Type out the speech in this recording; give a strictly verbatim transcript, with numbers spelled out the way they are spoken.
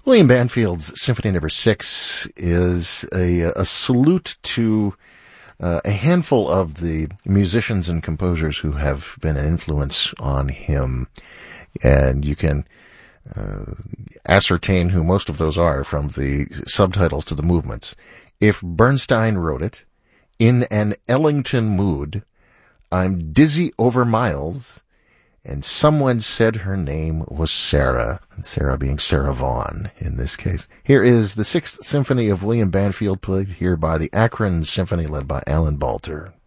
William Banfield's Symphony Number Six is a, a salute to uh, a handful of the musicians and composers who have been an influence on him. And you can uh, ascertain who most of those are from the subtitles to the movements. If Bernstein wrote it, in an Ellington mood, I'm dizzy over miles, and someone said her name was Sarah, and Sarah being Sarah Vaughan in this case. Here is the Sixth Symphony of William Banfield, played here by the Akron Symphony, led by Alan Balter.